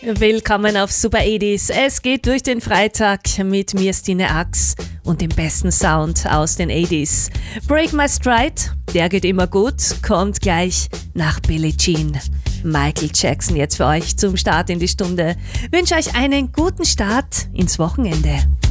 Willkommen auf Super 80s. Es geht durch den Freitag mit mir, Stine Ax, und dem besten Sound aus den 80s. Break My Stride, der geht immer gut, kommt gleich nach Billie Jean. Michael Jackson jetzt für euch zum Start in die Stunde. Wünsche euch einen guten Start ins Wochenende.